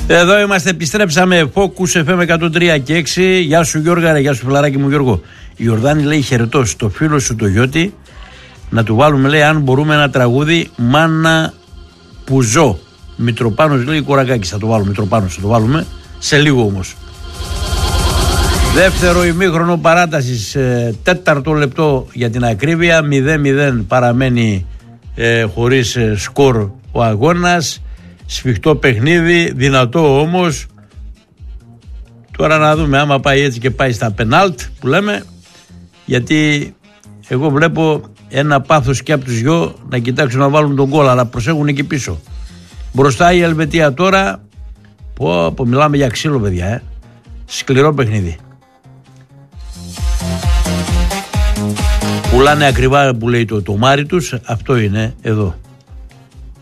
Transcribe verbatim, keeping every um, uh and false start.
Εδώ είμαστε, επιστρέψαμε. Focus εφ εμ εκατόν τρία και έξι. Γεια σου Γιώργα, γεια σου φιλαράκι μου Γιώργο. Η Ιορδάνη λέει χαιρετώ στο φίλο σου το Γιώτη. Να του βάλουμε, λέει, αν μπορούμε ένα τραγούδι Μάνα που ζω. Μητροπάνος λέει Κορακάκης. Θα το βάλουμε, Μητροπάνος θα το βάλουμε. Σε λίγο όμως. Δεύτερο ημίχρονο παράτασης, ε, τέταρτο λεπτό για την ακρίβεια. μηδέν μηδέν παραμένει ε, χωρίς ε, σκορ ο αγώνας. Σφιχτό παιχνίδι, δυνατό όμως. Τώρα να δούμε άμα πάει έτσι και πάει στα πενάλτ που λέμε. Γιατί εγώ βλέπω ένα πάθος και από τους δυο να κοιτάξουν να βάλουν τον γκολ, αλλά προσέχουν εκεί πίσω. Μπροστά η Ελβετία τώρα. Πω, πω, μιλάμε για ξύλο παιδιά, ε. Σκληρό παιχνίδι. Πουλάνε ακριβά που λέει το τομάρι τους. Αυτό είναι εδώ.